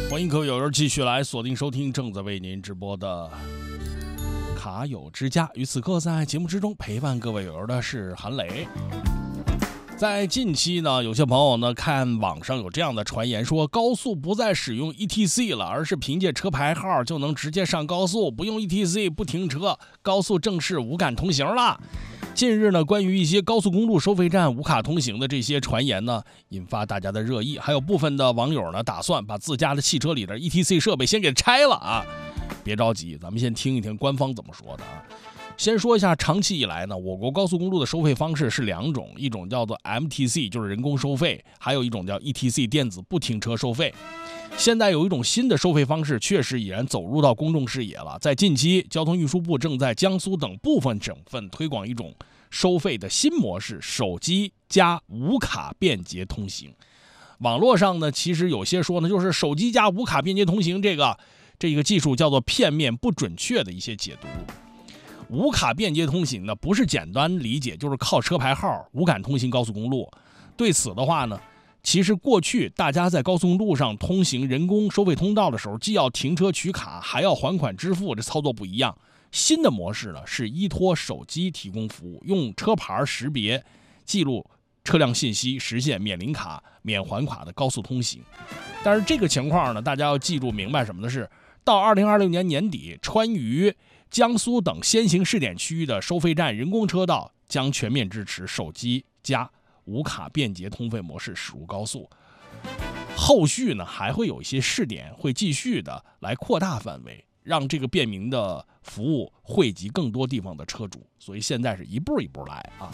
欢迎各位友友继续来锁定收听正在为您直播的卡友之家。与此刻在节目之中陪伴各位友友的是韩磊。在近期呢，有些朋友呢看网上有这样的传言，说高速不再使用 ETC 了，而是凭借车牌号就能直接上高速，不用 ETC 不停车，高速正式无感通行了。近日呢，关于一些高速公路收费站无卡通行的这些传言呢，引发大家的热议，还有部分的网友呢打算把自家的汽车里的 ETC 设备先给拆了啊。别着急，咱们先听一听官方怎么说的啊。先说一下，长期以来呢，我国高速公路的收费方式是两种，一种叫做 MTC， 就是人工收费，还有一种叫 ETC， 电子不停车收费。现在有一种新的收费方式，确实已然走入到公众视野了。在近期，交通运输部正在江苏等部分省份推广一种收费的新模式——手机加无卡便捷通行。网络上呢，其实有些说呢，就是手机加无卡便捷通行这个技术叫做片面不准确的一些解读。无卡便捷通行呢，不是简单理解就是靠车牌号无感通行高速公路。对此的话呢，其实过去大家在高速公路上通行人工收费通道的时候，既要停车取卡，还要还款支付，这操作不一样。新的模式呢，是依托手机提供服务，用车牌识别记录车辆信息，实现免领卡、免还卡的高速通行。但是这个情况呢，大家要记住明白什么呢？是到2026年年底，川渝、江苏等先行试点区域的收费站人工车道将全面支持手机加无卡便捷通费模式驶入高速。后续呢，还会有一些试点会继续的来扩大范围，让这个便民的服务惠及更多地方的车主。所以现在是一步一步来啊。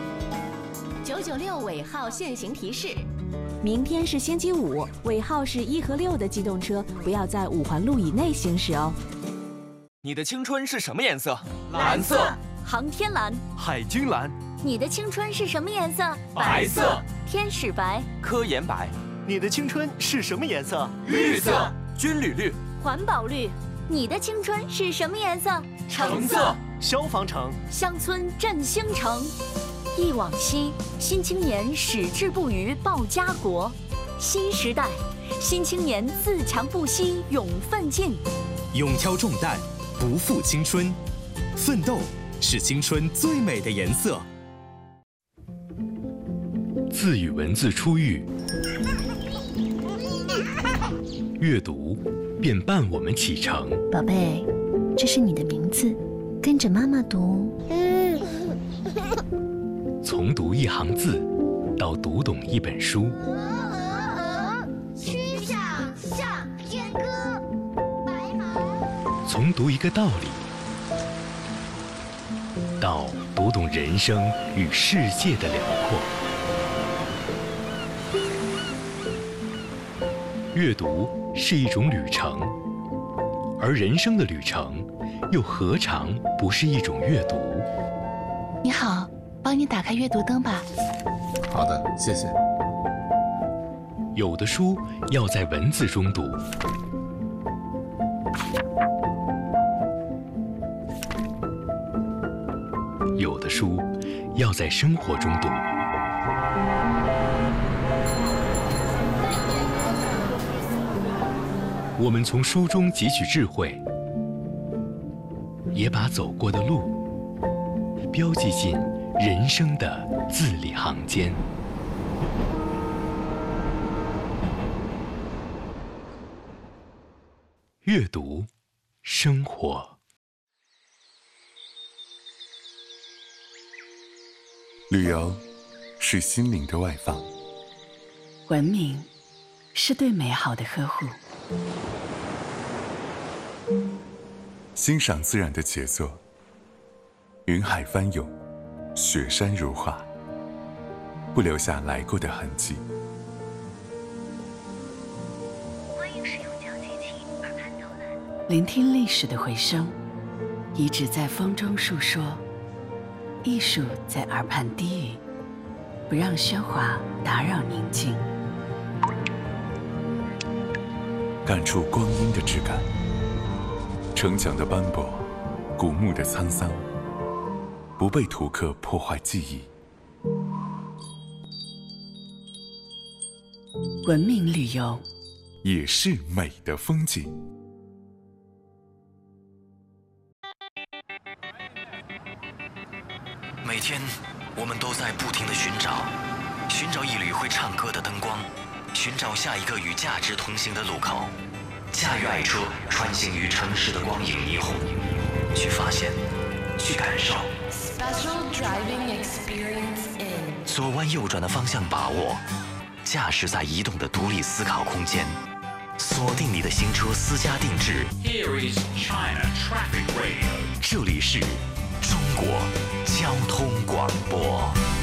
996尾号限行提示：明天是星期五，尾号是1和6的机动车不要在5环路以内行驶哦。 你的青春是什么颜色？ 蓝色。 航天蓝。 海军蓝。 你的青春是什么颜色？ 白色。 天使白。 科研白。 你的青春是什么颜色？ 绿色。 军旅绿。 环保绿。你的青春是什么颜色？ 橙色。 消防橙。 乡村振兴城。忆往昔，新青年矢志不渝报家国。新时代，新青年自强不息勇奋进。 勇挑重担，不负青春，奋斗是青春最美的颜色。 字与文字初遇，阅读便伴我们启程。 宝贝，这是你的名字，跟着妈妈读。 从读一行字，到读懂一本书。 曲项向天歌，白毛。 从读一个道理，到读懂人生与世界的辽阔。阅读是一种旅程，而人生的旅程，又何尝不是一种阅读？ 你好，帮你打开阅读灯吧。 好的，谢谢。 有的书要在文字中读，有的书要在生活中读。我们从书中汲取智慧，也把走过的路标记进人生的字里行间。阅读，生活。 旅游是心灵的外放， 文明是对美好的呵护。 欣赏自然的杰作，云海翻涌，雪山如画，不留下来过的痕迹。 欢迎使用交接器耳畔导览， 聆听历史的回声，遗址在风中述说，艺术在耳畔低语，不让喧哗打扰宁静。 感触光阴的质感，城墙的斑驳，古墓的沧桑，不被图刻破坏记忆。 文明旅游， 也是美的风景。 每天，我们都在不停地寻找一缕会唱歌的灯光，寻找下一个与价值同行的路口。驾驭爱车，穿行于城市的光影霓虹，去发现，去感受。 Special driving experience in。 左弯右转的方向把握，驾驶在移动的独立思考空间，锁定你的新车私家定制。 Here is China Traffic Radio。 这里是中国交通广播。